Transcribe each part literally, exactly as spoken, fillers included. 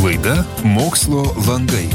Laida Mokslo landai.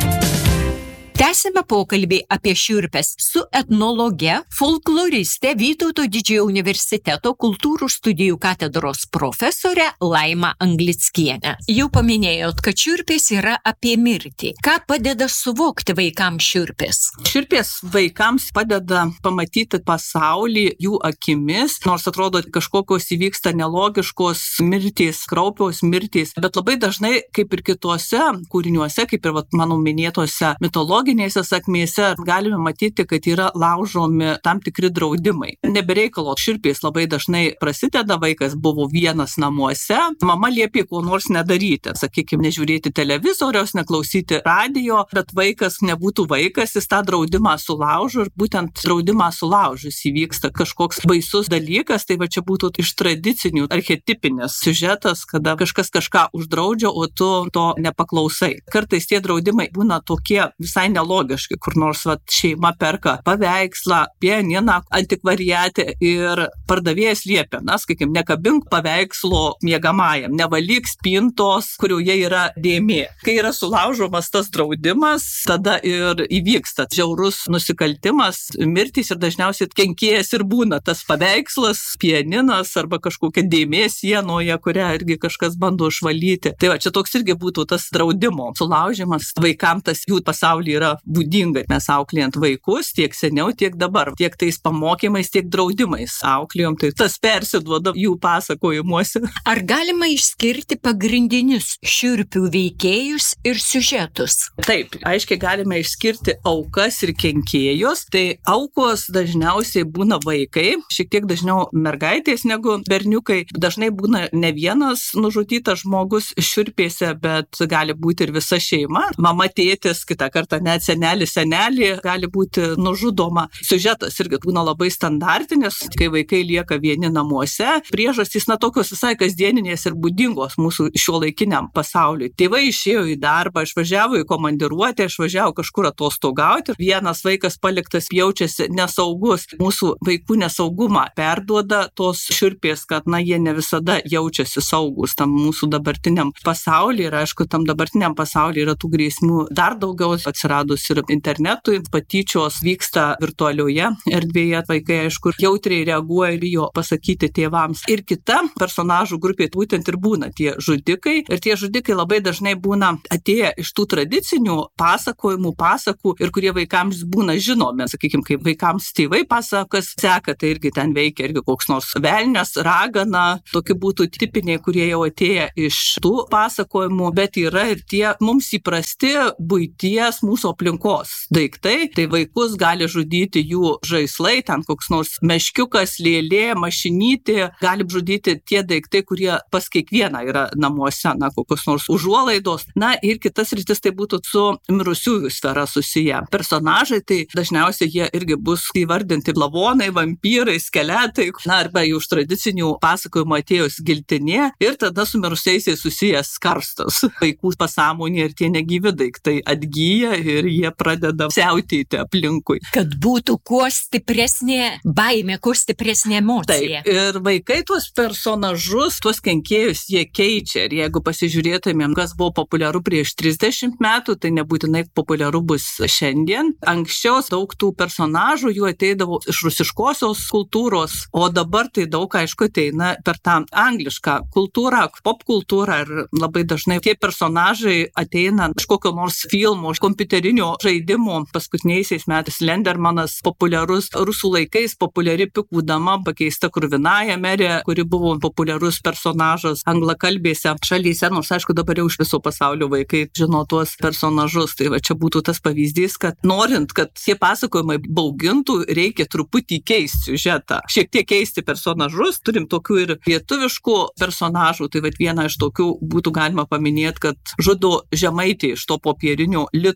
Tęsime pokalbį apie šiurpes su etnologe, folkloriste Vytauto Didžiojo universiteto kultūrų studijų katedros profesore Laima Anglickiene. Jau paminėjot, kad šiurpės yra apie mirtį. Ką padeda suvokti vaikams šiurpės? Šiurpės vaikams padeda pamatyti pasaulį jų akimis, nors atrodo kažkokios įvyksta nelogiškos mirtys, kraupios mirtys, bet labai dažnai, kaip ir kituose kūriniuose, kaip ir vat, mano minėtose mitologijose, sakmėse galime matyti, kad yra laužomi tam tikri draudimai. Nebereikalo šiurpės labai dažnai prasideda, vaikas buvo vienas namuose, mama liepė ko nors nedaryti, sakykime, nežiūrėti televizoriaus, neklausyti radio, bet vaikas nebūtų vaikas, jis tą draudimą sulaužo ir būtent draudimą sulaužus įvyksta kažkoks baisus dalykas, tai va čia būtų iš tradicinių archetipinės siužetas, kada kažkas kažką uždraudžia, o tu to nepaklausai. Kartais tie draudimai būna tokie visai nelogiškai, kur nors vat, šeima perka paveikslą, pianiną, antikvariatę ir pardavėjas liepia, na, sakykime, nekabink paveikslo miegamajam, nevalyk spintos, kurioje yra dėmė. Kai yra sulaužomas tas draudimas, tada ir įvyksta žiaurus nusikaltimas, mirtys ir dažniausiai kenkėjas ir būna tas paveikslas, pianinas arba kažkokia dėmė sienoje, kurią irgi kažkas bando išvalyti. Tai va, čia toks irgi būtų tas draudimo sulaužimas. Vaikams tas jų pasaulyje yra būdinga. Mes auklėjant vaikus tiek seniau, tiek dabar. Tiek tais pamokymais, tiek draudimais auklėjom. Tai tas persiduoda jų pasakojimuose. Ar galima išskirti pagrindinius šiurpių veikėjus ir siužetus? Taip, aiškiai galime išskirti aukas ir kenkėjus. Tai aukos dažniausiai būna vaikai, šiek tiek dažniau mergaitės negu berniukai. Dažnai būna ne vienas nužudytas žmogus šiurpėse, bet gali būti ir visa šeima. Mama, tėtis, kitą kartą net senelį, senelį gali būti nužudoma. Siužetas irgi būna labai standartinis, kai vaikai lieka vieni namuose. Priežastys, na, tokios visai kasdieninės ir būdingos mūsų šiuolaikiniam pasauliui. Tėvai išėjo į darbą, išvažiavo į komandiruotę, išvažiavo kažkur atostogauti. Vienas vaikas paliktas jaučiasi nesaugus. Mūsų vaikų nesaugumą perduoda tos šiurpės, kad, na, jie ne visada jaučiasi saugus tam mūsų dabartiniam pasauliui. Ir aišku, tam dabartiniam pasauliui yra tų grėsmių dar daugiau, atsiradus ir internetui, patyčios vyksta virtualioje erdvėje, vaikai, aišku, jautriai reaguoja ir bijo pasakyti tėvams. Ir kita personažų grupė būtent ir būna tie žudikai, ir tie žudikai labai dažnai būna atėję iš tų tradicinių pasakojimų, pasakų, ir kurie vaikams būna žinomi. Sakykime, kaip vaikams tėvai pasakas seka, tai irgi ten veikia irgi koks nors velnias, ragana, tokie būtų tipiniai, kurie jau atėję iš tų pasakojimų, bet yra ir tie mums įprasti buities mūsų aplinkos daiktai, tai vaikus gali žudyti jų žaislai, ten koks nors meškiukas, lėlė, mašinytė, gali žudyti tie daiktai, kurie pas kiekvieną yra namuose, na, kokios nors užuolaidos. Na, ir kitas rytis tai būtų su mirusiųjų sfera susiję. Personažai, tai dažniausiai jie irgi bus įvardinti lavonai, vampyrai, skeletai, na, arba jau iš tradicinių pasakojimų atėjus giltinė, ir tada su mirusiaisiais susijęs karstas. Vaikų pasąmonė ir tie negyvi daiktai atgyja ir jie pradeda siautėti aplinkui. Kad būtų kuo stipresnė baimė, kuo stipresnė emocija. Taip, ir vaikai tuos personažus, tuos kenkėjus, jie keičia. Ir jeigu pasižiūrėtumėm, kas buvo populiaru prieš trisdešimt metų, tai nebūtinai populiaru bus šiandien. Anksčiau daug tų personažų jų ateidavo iš rusiškosios kultūros, o dabar tai daug, aišku, ateina per tą anglišką kultūrą, popkultūrą, ir labai dažnai tie personažai ateina iš kokio nors filmo, kompiuterinio žaidimo. Paskutiniaisiais metais Lendermanas populiarus, rusų laikais populiari Pikų dama pakeista Kruvinaja merė, kuri buvo populiarus personažas anglakalbėse šalyse, nors aišku dabar jau iš viso pasaulio vaikai žino tuos personažus. Tai va čia būtų tas pavyzdys, kad norint, kad tie pasakojimai baugintų, reikia truputį keisti siužetą. Šiek tiek keisti personažus, turim tokių ir lietuviškų personažų, tai va vieną iš tokių būtų galima paminėti, kad žudo žemaitį iš to popierinio lito.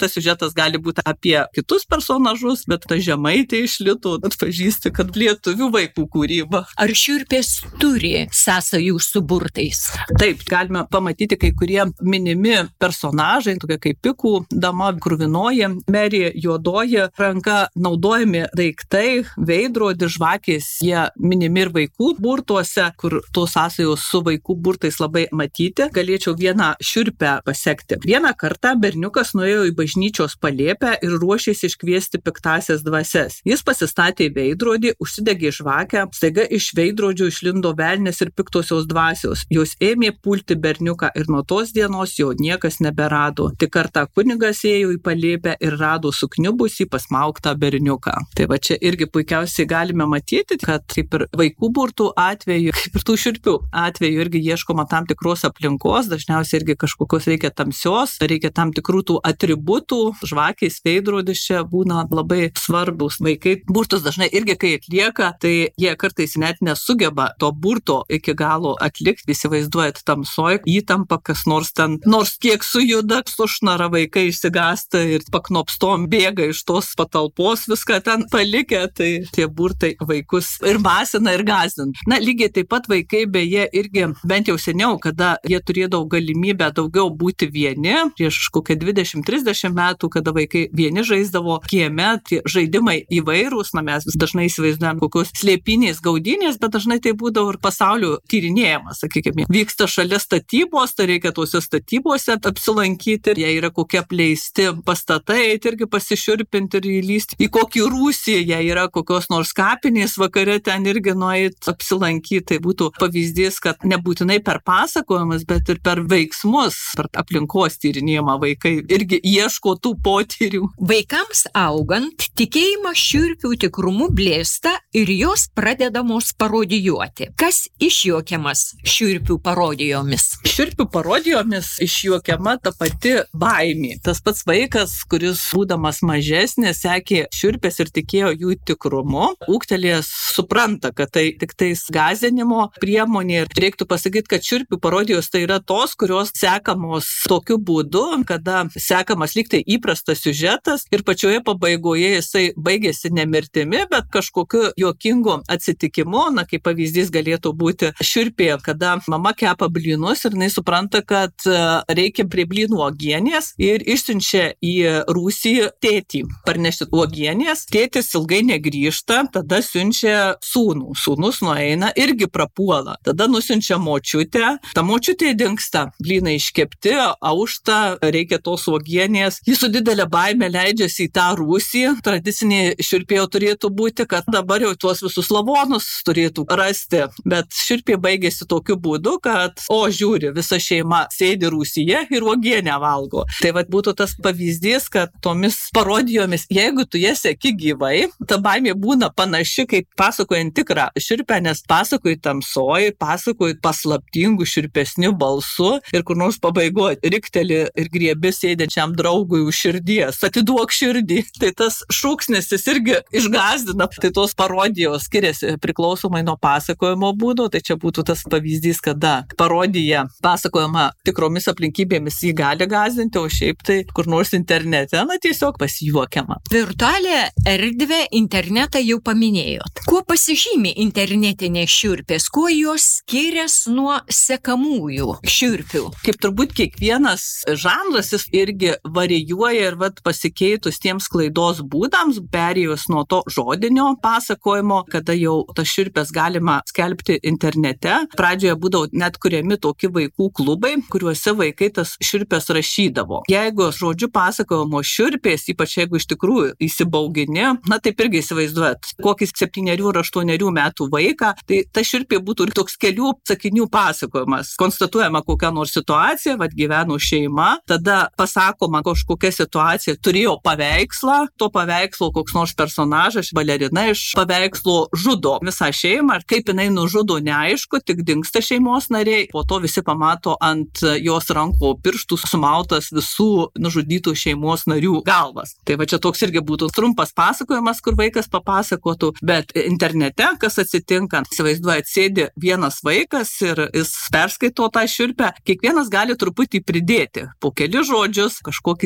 tas siužetas gali būti apie kitus personažus, bet ta žemaitė iš Litų atpažįsti, kad lietuvių vaikų kūryba. Ar šiurpės turi sąsajų su burtais? Taip, galime pamatyti kai kurie minimi personažai, tokie kaip Pikų dama, kruvinoji, Merė, juodoji ranka, naudojami daiktai, veidrodis, žvakės, jie minimi ir vaikų burtuose, kur tos sąsajos su vaikų burtais labai matyti. Galėčiau vieną šiurpę pasekti. Vieną kartą berniukas nuėjo į bažnyčios palėpę ir ruošėsi iškviesti piktasias dvasias. Jis pasistatė veidrodį, užsidegė žvakę, staiga iš veidrodžio išlindo velnės ir piktosios dvasios. Jos ėmė pulti berniuką ir nuo tos dienos jo niekas neberado. Tik kartą kunigas ėjo į palėpę ir rado sukniubusį pasmaugtą berniuką. Tai va čia irgi puikiausiai galime matyti, kad kaip ir vaikų burtų atveju, kaip ir tų šiurpių atveju irgi ieškoma tam tikros aplinkos, dažniausiai irgi kažkokios reikia tamsios, reikia tam tikrų tų atributų, žvakės, veidrodis čia būna labai svarbus. Vaikai burtus dažnai irgi kai atlieka, tai jie kartais net nesugeba to burto iki galo atlikti, įsivaizduojat tamsoj, įtampa, kas nors ten, nors kiek sujuda, sušnara, vaikai išsigąsta ir paknopstom bėga iš tos patalpos, viską ten palikę, tai tie burtai vaikus ir masina, ir gąsdina. Na, lygiai taip pat vaikai beje irgi, bent jau seniau, kada jie turėdavo galimybę daugiau būti vieni, prieš kokią dvidešimt trisdešimt metų, kada vaikai vieni žaisdavo kieme, tie žaidimai įvairūs, na mes dažnai įsivaizduojam kokios slėpinės, gaudynės, bet dažnai tai būdavo ir pasaulio tyrinėjimas, sakykime. Vyksta šalia statybos, tai reikia tuose statybose apsilankyti, jei yra kokie apleisti pastatai, tai irgi pasišiurpinti ir įlysti į kokį rūsį, jei yra kokios nors kapinės, vakare ten irgi nueit apsilankyti, tai būtų pavyzdys, kad nebūtinai per pasakojimus, bet ir per veiksmus, per aplinkos tyrinėjimą vaikai irgi ieško tų potyrių. Vaikams augant, tikėjimas šiurpių tikrumu blėsta ir jos pradedamos parodijuoti. Kas išjuokiamas šiurpių parodijomis? Šiurpių parodijomis išjuokiama ta pati baimė. Tas pats vaikas, kuris būdamas mažesnis, sekė šiurpės ir tikėjo jų tikrumu, ūgtelėjęs supranta, kad tai tik tais gąsdinimo priemonė. Ir reiktų pasakyti, kad šiurpių parodijos tai yra tos, kurios sekamos tokiu būdu, kada sekamas lyg tai įprastas siužetas ir pačioje pabaigoje jisai baigėsi ne mirtimi, bet kažkokiu juokingu atsitikimu. Na, kaip pavyzdys galėtų būti šiurpė, kada mama kepa blynus ir jinai supranta, kad reikia prie blynų uogienės ir išsiunčia į rūsį tėtį parnešti uogienės. Tėtis ilgai negrįžta, tada siunčia sūnų. Sūnus nueina, irgi prapuola. Tada nusiunčia močiutę, ta močiutė dingsta. Blynai iškepti, aušta, reikia tos uogienės. Jis su didelė baime leidžiasi į tą rūsį. Tradicinė šiurpėjo turėtų būti, kad dabar jau tuos visus lavonus turėtų rasti. Bet šiurpė baigėsi tokiu būdu, kad, o žiūri, visa šeima sėdi rūsyje ir uogienę valgo. Tai vat būtų tas pavyzdys, kad tomis parodijomis, jeigu tu jas seki gyvai, ta baimė būna panaši, kaip pasakojant tikrą šiurpę, nes pasakoji tamsoj, pasakoji paslaptingų šiurpesnių balsu ir kur nors pabaigoje rikteli ir griebi sėdinčiam draugui už širdies, atiduok širdį. Tai tas šūksnis jis irgi išgąsdina. Tai tos parodijos skiriasi priklausomai nuo pasakojimo būdo, tai čia būtų tas pavyzdys, kada parodija pasakojama tikromis aplinkybėmis jį gali gąsdinti, o šiaip tai kur nors internete, na tiesiog pasijuokiama. Virtualią erdvę internetą jau paminėjot. Kuo pasižymi internetinės šiurpės, kuo jos skiriasi nuo sekamųjų šiurpių? Kaip turbūt kiekvienas žanras jis irgi varijuoja ir vat pasikeitus tiems sklaidos būdams, perėjus nuo to žodinio pasakojimo, kada jau tas šiurpės galima skelbti internete. Pradžioje būdavo net kuriami tokie vaikų klubai, kuriuose vaikai tas šiurpės rašydavo. Jeigu žodžiu pasakojimo šiurpės, ypač jeigu iš tikrųjų įsibaugini, na taip irgi įsivaizduojat, kokį septynerių ar aštuonerių metų vaiką, tai ta šiurpė būtų ir toks kelių sakinių pasakojimas. Konstatuojama kokia nors situacija, vad gyveno šeima, tada pasakoma kažkokia situacija, turėjo paveikslą, to paveikslo koks nors personažas, balerina iš paveikslo žudo visą šeimą, ir kaip jinai nužudo neaišku, tik dingsta šeimos nariai, po to visi pamato ant jos rankų pirštų sumautas visų nužudytų šeimos narių galvas. Tai va čia toks irgi būtų trumpas pasakojimas, kur vaikas papasakotų, bet internete, kas atsitinka, įsivaizduojat, sėdi vienas vaikas ir jis perskaito tą šiurpę, kiekvienas gali truputį pridėti po keli žodžius, kažkokį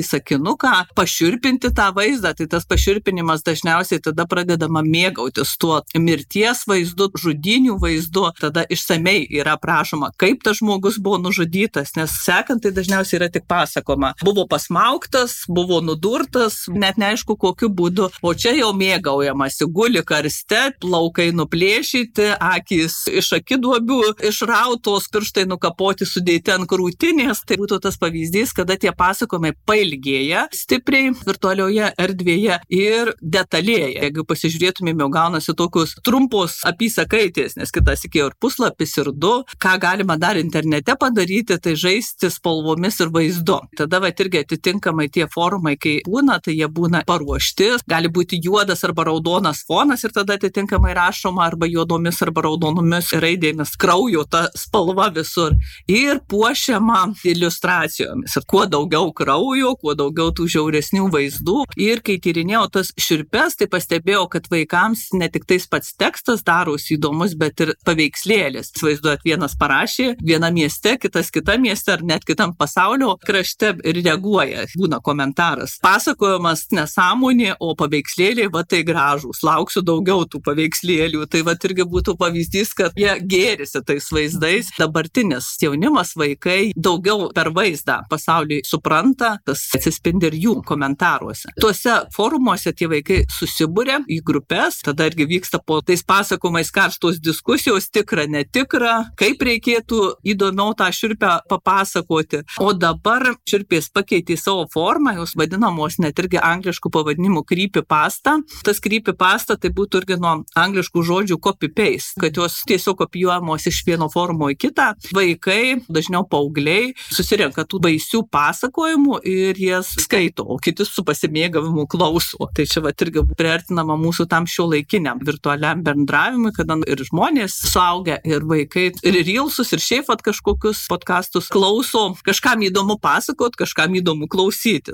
sakinuką, pašiurpinti tą vaizdą, tai tas pašiurpinimas dažniausiai tada pradedama mėgautis tuo mirties vaizdu, žudinių vaizdu, tada išsamei yra prašoma, kaip tas žmogus buvo nužudytas, nes sekant tai dažniausiai yra tik pasakoma. Buvo pasmaugtas, buvo nudurtas, net neaišku kokiu būdu, o čia jau mėgaujamasi, guli karste, plaukai nuplėšyti, akys iš akiduobių išrautos, pirštai nukapoti, sudėti ant krūtinės. Tai būtų tas pavyzdys, kada tie pasakojimai pailgėja stipriai virtualioje erdvėje ir detalėja. Jeigu pasižiūrėtumėm, jau gaunasi tokius trumpos apysakaitės, nes kitas iki ir puslapis ir du. Ką galima dar internete padaryti, tai žaisti spalvomis ir vaizdu. Tada va irgi atitinkamai tie forumai, kai būna, tai jie būna paruošti. Gali būti juodas arba raudonas fonas ir tada atitinkamai rašoma arba juodomis arba raudonomis raidėmis kraujo ta spalva visur. Ir puošiama iliustracijomis. Ir kuo daugiau kraujo, kuo daugiau tų žiauresnių vaizdų. Ir kai tyrinėjau tas šiurpes, tai pastebėjau, kad vaikams ne tik tais pats tekstas darosi įdomus, bet ir paveikslėlis. Vaizduot, vienas parašė, viena mieste, kitas kita mieste ar net kitam pasaulio krašte ir reaguoja. Būna komentaras. Pasakojimas nesąmonė, o paveikslėliai va tai gražūs. Lauksiu daugiau tų paveikslėlių. Tai va irgi būtų pavyzdys, kad jie gėrisi tais vaizdais. Dabartinis jaunimas, vaikai daugiau per vaizdą pasaulį supranta, tas atsispindi ir jų komentaruose. Tuose forumuose tie vaikai susibūrė į grupės, tada irgi vyksta po tais pasakojimais karštos diskusijos, tikra, netikra, kaip reikėtų įdomiau tą šiurpę papasakoti. O dabar šiurpės pakeitė savo formą, jos vadinamos net irgi angliškų pavadinimų creepypasta. Tas creepypasta tai būtų irgi nuo angliškų žodžių copy-paste, kad jos tiesiog kopijuojamos iš vieno forumo į kitą. Vaikai, dažniau paaugliai, susirenka tų baisių pasakojimų ir jas skaito, o kiti su pasimėgavimu klauso. Tai čia va irgi priartinama mūsų tam šiuolaikiniam virtualiam bendravimui, kada ir žmonės suaugę, ir vaikai, ir reelsus, ir šiaip at kažkokius podcastus klauso, kažkam įdomu pasakot, kažkam įdomu klausyti.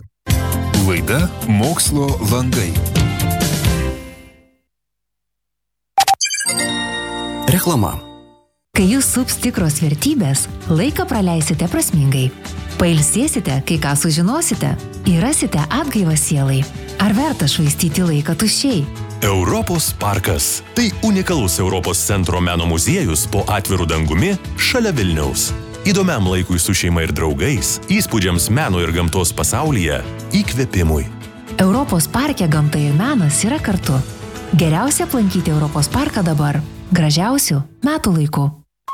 Laida Mokslo langai. Reklama. Kai jūs sups tikros vertybės, laiką praleisite prasmingai. Pailsėsite, kai ką sužinosite, ir rasite atgaivą sielai. Ar verta švaistyti laiką tuščiai? Europos parkas. Tai unikalus Europos centro meno muziejus po atviru dangumi šalia Vilniaus. Įdomiam laikui su šeima ir draugais, įspūdžiams meno ir gamtos pasaulyje, įkvėpimui. Europos parke gamta ir menas yra kartu. Geriausia aplankyti Europos parką dabar. Gražiausių metų laikų.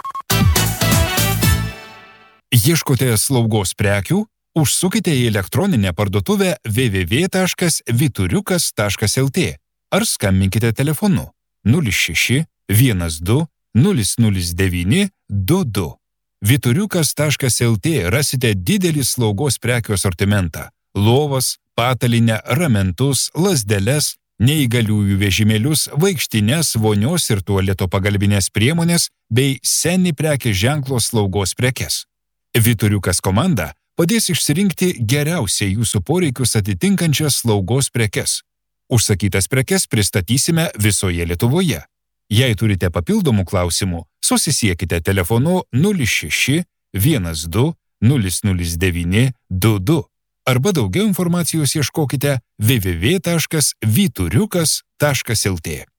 Ieškote slaugos prekių? Užsukite į elektroninę parduotuvę w w w taškas vituriukas taškas l t ar skambinkite telefonu nulis šeši vienas du nulis nulis devyni du du. vituriukas taškas l t rasite didelį slaugos prekių asortimentą – lovas, patalinę, ramentus, lazdeles, neįgaliųjų vežimėlius, vaikštines, vonios ir tualeto pagalbinės priemonės bei seni prekės ženklo slaugos prekes. Vituriukas komanda padės išsirinkti geriausiai jūsų poreikius atitinkančias slaugos prekes. Užsakytas prekes pristatysime visoje Lietuvoje. Jei turite papildomų klausimų, susisiekite telefonu nulis šeši vienas du nulis nulis devyni du du arba daugiau informacijos ieškokite w w w taškas vituriukas taškas l t.